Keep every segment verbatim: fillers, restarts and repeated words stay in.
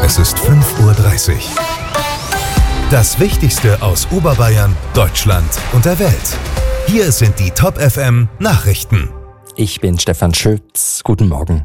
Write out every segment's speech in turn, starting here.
Es ist fünf Uhr dreißig. Das Wichtigste aus Oberbayern, Deutschland und der Welt. Hier sind die Top F M Nachrichten. Ich bin Stefan Schütz. Guten Morgen.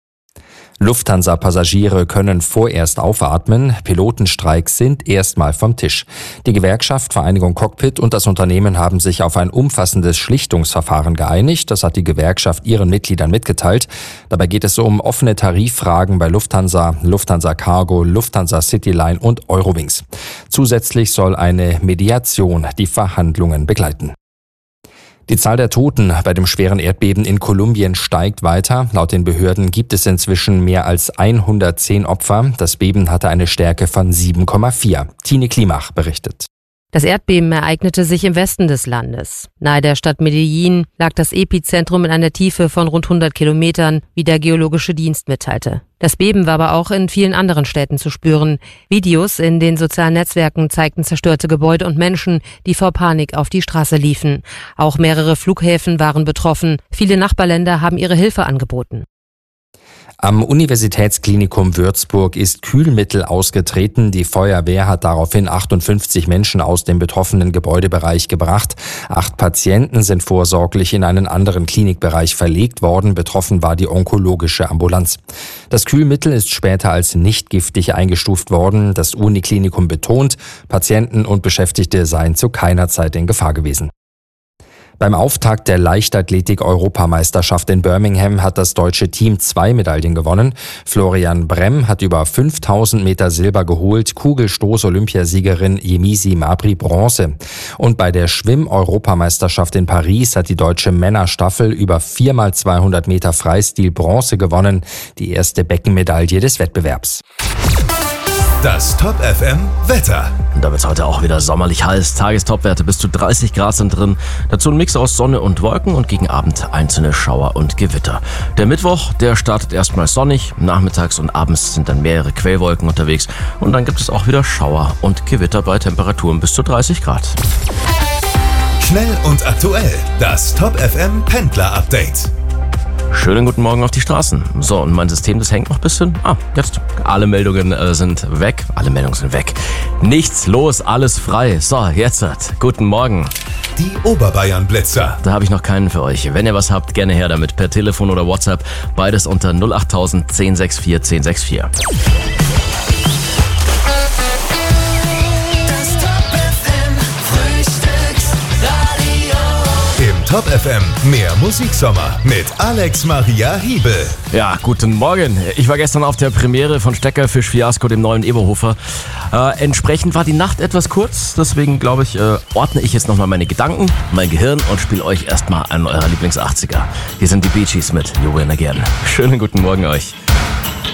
Lufthansa-Passagiere können vorerst aufatmen. Pilotenstreiks sind erstmal vom Tisch. Die Gewerkschaft Vereinigung Cockpit und das Unternehmen haben sich auf ein umfassendes Schlichtungsverfahren geeinigt. Das hat die Gewerkschaft ihren Mitgliedern mitgeteilt. Dabei geht es um offene Tariffragen bei Lufthansa, Lufthansa Cargo, Lufthansa Cityline und Eurowings. Zusätzlich soll eine Mediation die Verhandlungen begleiten. Die Zahl der Toten bei dem schweren Erdbeben in Kolumbien steigt weiter. Laut den Behörden gibt es inzwischen mehr als hundertzehn Opfer. Das Beben hatte eine Stärke von sieben Komma vier. Tine Klimach berichtet. Das Erdbeben ereignete sich im Westen des Landes. Nahe der Stadt Medellin lag das Epizentrum in einer Tiefe von rund hundert Kilometern, wie der Geologische Dienst mitteilte. Das Beben war aber auch in vielen anderen Städten zu spüren. Videos in den sozialen Netzwerken zeigten zerstörte Gebäude und Menschen, die vor Panik auf die Straße liefen. Auch mehrere Flughäfen waren betroffen. Viele Nachbarländer haben ihre Hilfe angeboten. Am Universitätsklinikum Würzburg ist Kühlmittel ausgetreten. Die Feuerwehr hat daraufhin achtundfünfzig Menschen aus dem betroffenen Gebäudebereich gebracht. Acht Patienten sind vorsorglich in einen anderen Klinikbereich verlegt worden. Betroffen war die onkologische Ambulanz. Das Kühlmittel ist später als nicht giftig eingestuft worden. Das Uniklinikum betont, Patienten und Beschäftigte seien zu keiner Zeit in Gefahr gewesen. Beim Auftakt der Leichtathletik-Europameisterschaft in Birmingham hat das deutsche Team zwei Medaillen gewonnen. Florian Bremm hat über fünftausend Meter Silber geholt, Kugelstoß-Olympiasiegerin Yemisi Mabry Bronze. Und bei der Schwimm-Europameisterschaft in Paris hat die deutsche Männerstaffel über vier mal zweihundert Meter Freistil Bronze gewonnen, die erste Beckenmedaille des Wettbewerbs. Das Top F M Wetter. Und da wird es heute auch wieder sommerlich heiß. Tagestopwerte bis zu dreißig Grad sind drin. Dazu ein Mix aus Sonne und Wolken und gegen Abend einzelne Schauer und Gewitter. Der Mittwoch, der startet erstmal sonnig. Nachmittags und abends sind dann mehrere Quellwolken unterwegs. Und dann gibt es auch wieder Schauer und Gewitter bei Temperaturen bis zu dreißig Grad. Schnell und aktuell. Das Top F M Pendler Update. Schönen guten Morgen auf die Straßen. So, und mein System, das hängt noch ein bisschen. Ah, jetzt. Alle Meldungen äh, sind weg. Alle Meldungen sind weg. Nichts los, alles frei. So, jetzt. Hat. Guten Morgen. Die Oberbayern Blitzer. Da habe ich noch keinen für euch. Wenn ihr was habt, gerne her damit. Per Telefon oder WhatsApp. Beides unter null acht tausend, zehn sechs vier, zehn sechs vier. Top F M, mehr Musiksommer mit Alex Maria Hiebel. Ja, guten Morgen. Ich war gestern auf der Premiere von Steckerfisch Fiasko, dem neuen Eberhofer. Äh, entsprechend war die Nacht etwas kurz, deswegen glaube ich, äh, ordne ich jetzt nochmal meine Gedanken, mein Gehirn und spiele euch erstmal einen eurer Lieblings-achtziger. Hier sind die Bee Gees mit You Win Again. Schönen guten Morgen euch.